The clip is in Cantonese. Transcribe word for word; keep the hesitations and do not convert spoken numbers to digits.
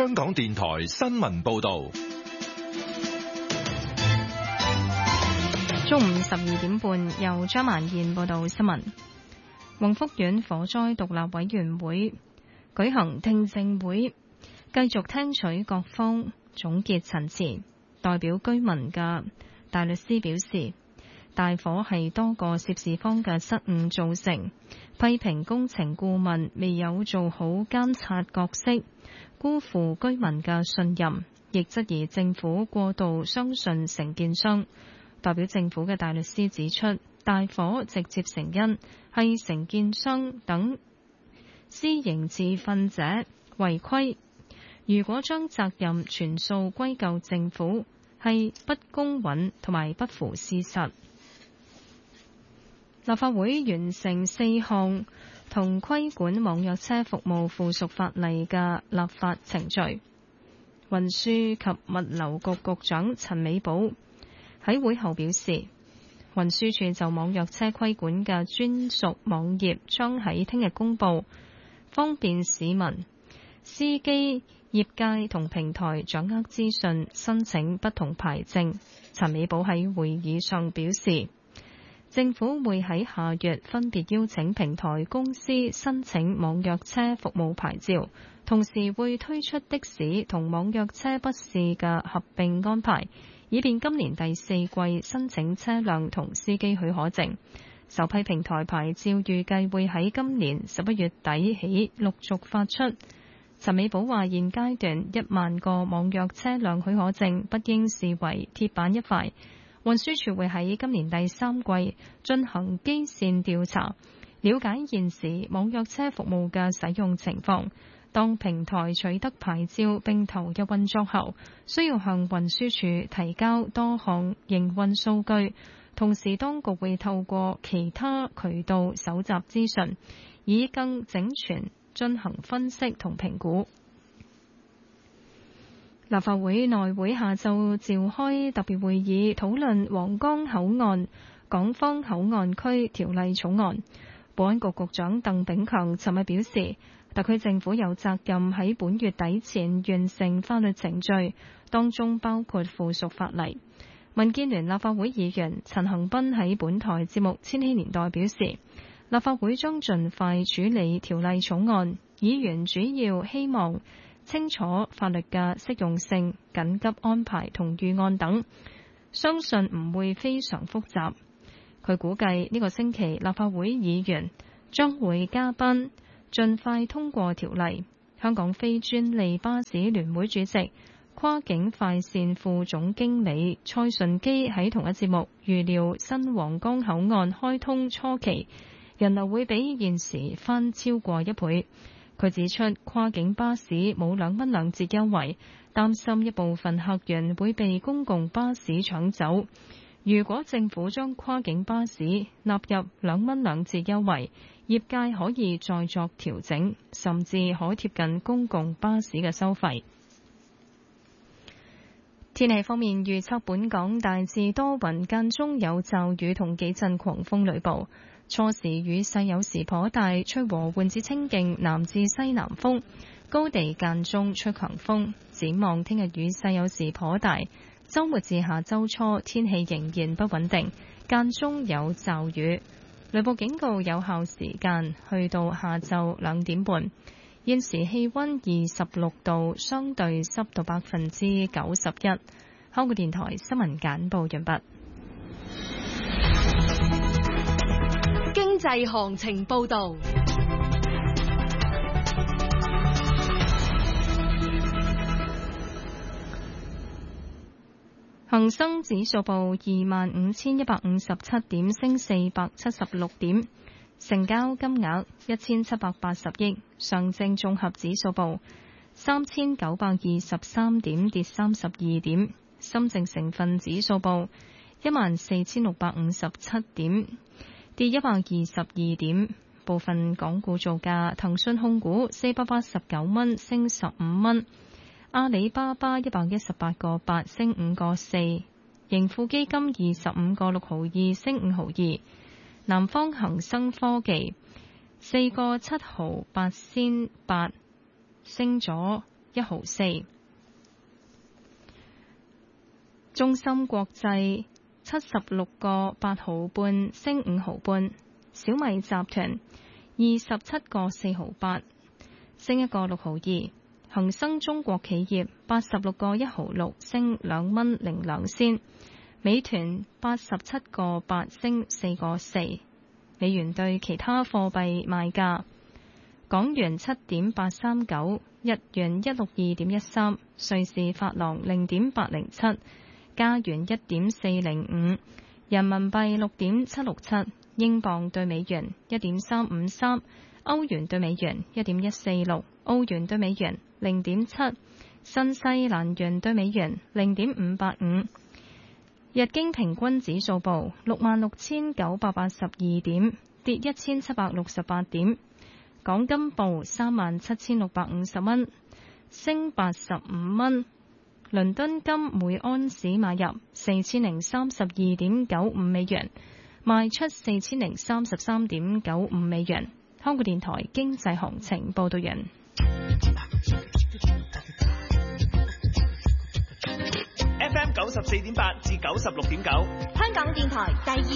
香港電台新聞報道。 中午十二點半，由張曼燕報道新聞。宏福苑火災獨立委員會舉行聽證會，繼續聽取各方總結陳詞。代表居民嘅大律師表示，大火係多個涉事方嘅失誤造成，批評工程顧問未有做好監察角色，辜負居民嘅信任，亦質疑政府過度相信承建商。代表政府嘅大律師指出，大火直接成因係承建商等私營持份者違規，如果將責任全數歸咎政府，係不公允同埋不符事實。立法會完成四項同規管網約車服務附屬法例嘅立法程序。運輸及物流局局長陳美寶喺會後表示，運輸署就網約車規管嘅專屬網頁將喺聽日公佈，方便市民、司機、業界同平台掌握資訊，申請不同牌證。陳美寶喺會議上表示，政府會喺下月分別邀請平台公司申請網約車服務牌照，同時會推出的士同網約車筆試嘅合併安排，以便今年第四季申請車輛同司機許可證。首批平台牌照預計會喺今年十一月底起陸續發出。陳美寶話：現階段一萬個網約車輛許可證不應視為鐵板一塊，運輸署會喺今年第三季進行基線調查，了解現時網約車服務嘅使用情況。當平台取得牌照並投入運作後，需要向運輸署提交多項營運數據，同時當局會透過其他渠道搜集資訊，以更整全進行分析同評估。立法會內會下晝召開特別會議，討論皇崗口岸港方口岸區條例草案。保安局局長鄧炳強尋日表示，特區政府有責任喺本月底前完成法律程序，當中包括附屬法例。民建聯立法會議員陳恒鑌喺本台節目《千禧年代》表示，立法會將盡快處理條例草案，議員主要希望清楚法律嘅適用性、緊急安排同預案等，相信唔會非常複雜。佢估計呢個星期立法會議員將會加班，盡快通過條例。香港非專利巴士聯會主席、跨境快線副總經理蔡順基喺同一節目預料，新皇崗口岸開通初期人流會比現時翻超過一倍。佢指出，跨境巴士冇兩蚊兩折優惠，擔心一部分客源會被公共巴士搶走。如果政府將跨境巴士納入兩蚊兩折優惠，業界可以再作調整，甚至可貼近公共巴士嘅收費。天氣方面預測，本港大致多雲，間中有驟雨同幾陣狂風雷暴。初時雨勢有時頗大，吹和緩至清勁南至西南風，高地間中吹強風。展望聽日雨勢有時頗大，週末至下週初天氣仍然不穩定，間中有驟雨。雷暴警告有效時間去到下晝兩點半。現時氣溫二十六度，相對濕度百分之九十一。香港電台新聞簡報完畢。 經濟行情報道。 恒生指數報二萬五千一百五十七點，升四百七十六點，成交金額一千七百八十億。上證綜合指數報三千九百二十三點，跌三十二點。深證成分指數報一萬四千六百五十七點，跌一百二十二點。部分港股造價：騰訊控股四百八十九蚊，升十五蚊。阿里巴巴一百一十八個八升五個四，盈富基金二十五個六毫二升五毫二，南方恒生科技四個七毫八仙八升咗一毫四。中芯國際七十六個八毫半升五毫半，小米集團二十七個四毫八升一個六毫二，恒生中國企業八十六個一毫六升兩蚊零兩仙，美團八十七個八升四個四。美元對其他貨幣賣價：港元七點八三九，日元一六二點一三，瑞士法郎零點八零七，加元一點四零五，人民幣六點七六七，英鎊對美元一點三五三，歐元對美元一點一四六，澳元對美元零點七，新西蘭元對美元零點五八五。日經平均指數報六萬六千九百八十二點，跌一千七百六十八點。港金報三萬七千六百五十蚊，升八十五蚊。倫敦金每安士買入四千零三十二點九五美元，賣出四千零三十三點九五美元。香港電台經濟行情報道人。 F M 九十四點八至九十六點九， 香港電台第二